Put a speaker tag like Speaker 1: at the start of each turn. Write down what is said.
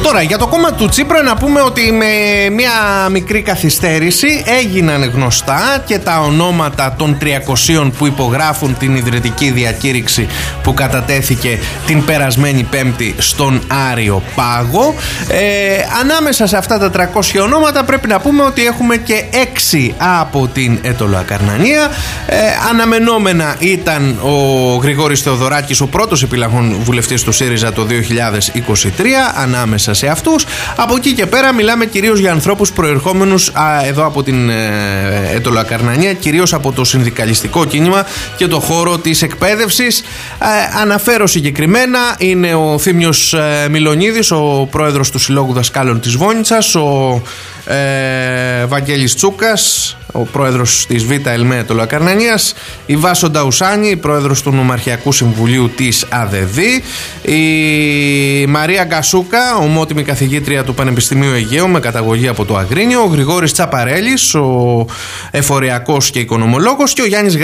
Speaker 1: Τώρα, για το κόμμα του Τσίπρα να πούμε ότι με μια μικρή καθυστέρηση έγιναν γνωστά και τα ονόματα των 300 που υπογράφουν την ιδρυτική διακήρυξη που κατατέθηκε την περασμένη Πέμπτη στον Άριο Πάγο. Ανάμεσα σε αυτά τα 300 ονόματα πρέπει να πούμε ότι έχουμε και 6 από την Αιτωλοακαρνανία. Αναμενόμενα ήταν ο Γρηγόρης Θεοδωράκης, ο πρώτος επιλεγών βουλευτής του ΣΥΡΙΖΑ το 2023, ανάμεσα σε αυτούς. Από εκεί και πέρα μιλάμε κυρίως για ανθρώπους προερχόμενους εδώ από την Αιτωλοακαρνανία, κυρίως από το συνδικαλιστικό κίνημα και το χώρο της εκπαίδευσης. Αναφέρω συγκεκριμένα, είναι ο Θήμιος Μιλονίδης, ο πρόεδρος του Συλλόγου Δασκάλων της Βόνιτσας, ο Βαγγέλης Τσούκας, ο πρόεδρος της Β' ΕΛΜΕ Αιτωλοακαρνανίας, η Βάσο Νταουσάνη, πρόεδρος του Νομαρχιακού Συμβουλίου της ΑΔΕΔ, η Μαρία Γκασούκα, ομότιμη καθηγήτρια του Πανεπιστημίου Αιγαίου με καταγωγή από το Αγρίνιο, ο Γρηγόρης Τσαπαρέλης, ο εφοριακός και οικονομολόγος, και ο Γιάννης